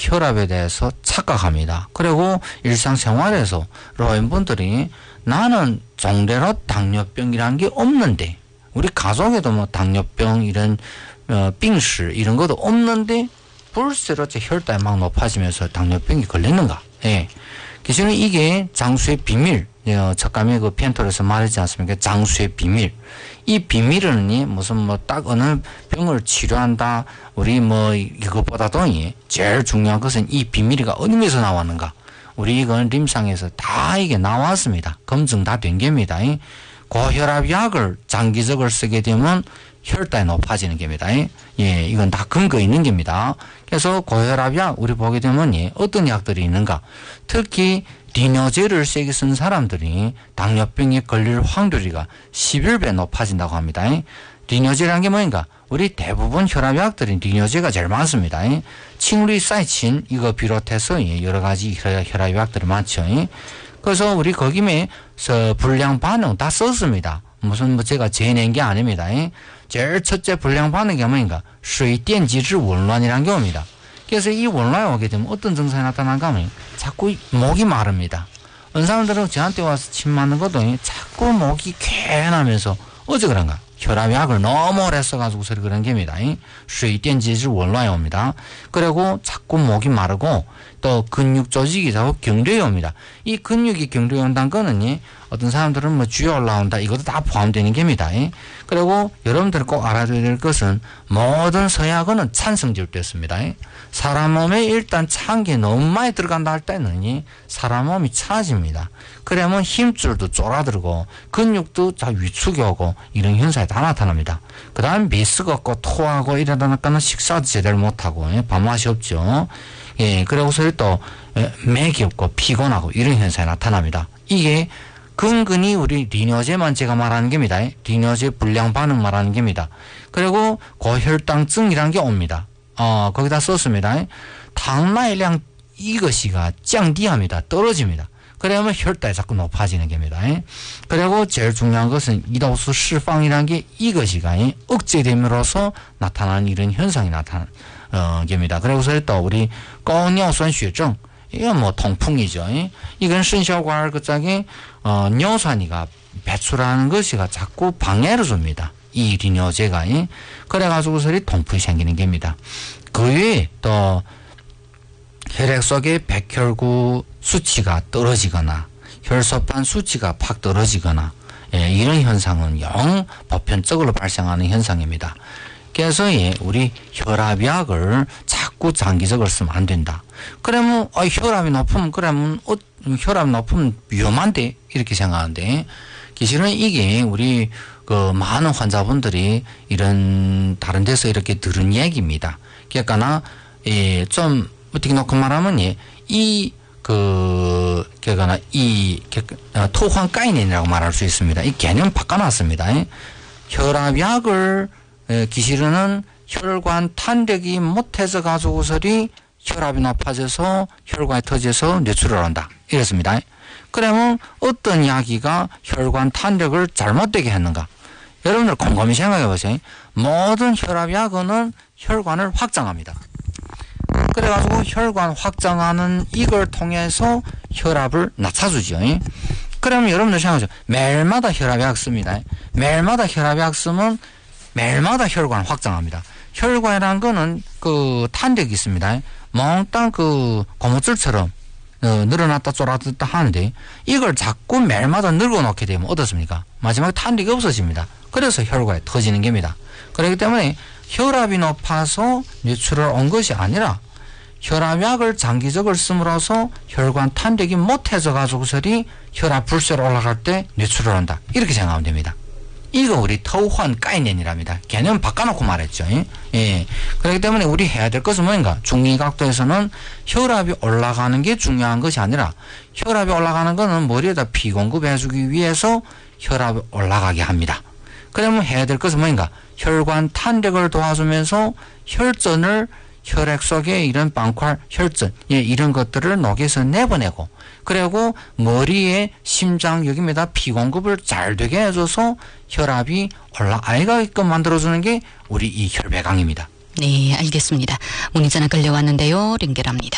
혈압에 대해서 착각합니다. 그리고 일상생활에서 노인분들이 나는 정례로 당뇨병이라는 게 없는데, 우리 가족에도 뭐 당뇨병 이런 빙실 이런 것도 없는데 불세로 혈당이 막 높아지면서 당뇨병이 걸렸는가? 예. 기존에 이게 장수의 비밀, 척감의 그 펜토에서 말하지 않습니까? 장수의 비밀. 이 비밀은 무슨 뭐 딱 어느 병을 치료한다, 우리 뭐 이것보다도 제일 중요한 것은 이 비밀이가 어디에서 나왔는가? 우리 이건 림상에서 다 이게 나왔습니다. 검증 다 된 겁니다. 고혈압약을 장기적으로 쓰게 되면 혈당이 높아지는 겁니다. 예, 이건 다 근거 있는 겁니다. 그래서 고혈압약 우리 보게 되면 어떤 약들이 있는가? 특히 리뇨제를 세게 쓴 사람들이 당뇨병에 걸릴 확률이가 11배 높아진다고 합니다. 리뇨제라는 게 뭐인가? 우리 대부분 혈압약들이 리뇨제가 제일 많습니다. 칭리사이친 이거 비롯해서 여러 가지 혈압약들이 많죠. 그래서 우리 거기에서 불량 반응 다 썼습니다. 무슨 뭐 제가 재낸 게 아닙니다. 제일 첫째 불량 반응이 뭐인가? 水电机制 紊乱이라는 게 옵니다. 그래서 이 원란이 오게 되면 어떤 증상이 나타나는가 하면 자꾸 목이 마릅니다. 어느 사람들은 저한테 와서 침 맞는 것도 자꾸 목이 쾌하면서 어제 그런가? 혈압약을 너무 오래 써가지고서 그런 겁니다. 水电机制 紊乱옵니다. 그리고 자꾸 목이 마르고 또 근육 조직이 자꾸 경련이 옵니다. 이 근육이 경련이 온다는 거는 어떤 사람들은 뭐 쥐어 올라온다, 이것도 다 포함되는 겁니다. 그리고 여러분들 꼭 알아둬야 될 것은 모든 서약어는 찬성절도였습니다. 사람 몸에 일단 찬 게 너무 많이 들어간다 할 때는 사람 몸이 차집니다. 그러면 힘줄도 쫄아들고 근육도 다 위축이 오고 이런 현상이 다 나타납니다. 그 다음에 미스가 없고 토하고 이러다 보니까 식사도 제대로 못하고 밥맛이 없죠. 예, 그리고서 또 맥이 없고 피곤하고 이런 현상이 나타납니다. 이게 근근히 우리 리뇨제만 제가 말하는 겁니다. 리뇨제 불량 반응 말하는 겁니다. 그리고 고혈당증이라는 게 옵니다. 거기다 썼습니다. 당나이량 이것이가降低합니다. 떨어집니다. 그러면 혈당이 자꾸 높아지는 겁니다. 그리고 제일 중요한 것은 이도수释放이라는 게 이것이가 억제됨으로써 나타나는 이런 현상이 나타나는 겁니다. 그래서 또 우리 고尿酸血症 이건 뭐 통풍이죠. 이건 신혈관 그 짝에尿酸이가 배출하는 것이가 자꾸 방해를 줍니다. 이 리뇨제가. 그래가지고서 통풍이 생기는 겁니다. 그 외에 또 혈액 속의 백혈구 수치가 떨어지거나 혈소판 수치가 팍 떨어지거나 이런 현상은 영 보편적으로 발생하는 현상입니다. 그래서 우리 혈압약을 자꾸 장기적으로 쓰면 안 된다. 그러면 혈압이 높으면 그러면 혈압이 높으면 위험한데 이렇게 생각하는데, 사실은 이게 우리 그 많은 환자분들이 이런 다른 데서 이렇게 들은 얘기입니다. 그러니까 좀 어떻게 놓고 말하면 토환概念이라고 말할 수 있습니다. 이 개념 바꿔놨습니다. 혈압약을 기실은 혈관 탄력이 못해서 가지고서리 혈압이 높아져서 혈관이 터져서 뇌출을 한다. 이랬습니다. 그러면 어떤 약이가 혈관 탄력을 잘못되게 했는가? 여러분들 곰곰이 생각해 보세요. 모든 혈압약은 혈관을 확장합니다. 그래가지고 혈관 확장하는 이걸 통해서 혈압을 낮춰주죠. 그러면 여러분들 생각하세요. 매일마다 혈압약 씁니다. 매일마다 혈압약 쓰면 매일마다 혈관 확장합니다. 혈관이라는 거는 그 탄력이 있습니다. 몽땅 그 고무줄처럼 늘어났다 쫄아들었다 하는데 이걸 자꾸 매일마다 늙어놓게 되면 어떻습니까? 마지막에 탄력이 없어집니다. 그래서 혈관이 터지는 겁니다. 그렇기 때문에 혈압이 높아서 뇌출을 온 것이 아니라 혈압약을 장기적으로 씀으로써 혈관 탄력이 못해져 가지고서리 혈압 불세로 올라갈 때 뇌출을 한다. 이렇게 생각하면 됩니다. 이거 우리 토환概念이랍니다. 개념 바꿔놓고 말했죠. 예. 그렇기 때문에 우리 해야 될 것은 뭔가 중의각도에서는 혈압이 올라가는 게 중요한 것이 아니라 혈압이 올라가는 것은 머리에다 피 공급해주기 위해서 혈압이 올라가게 합니다. 그러면 해야 될 것은 뭔가 혈관 탄력을 도와주면서 혈전을 혈액 속에 이런 방块, 혈전, 이런 것들을 녹여서 내보내고, 그리고 머리에 심장 여기에다 피 공급을 잘 되게 해줘서 혈압이 올라가게끔 만들어주는 게 우리 이 혈배강입니다. 네, 알겠습니다. 문의자는 끌려왔는데요. 연결합니다.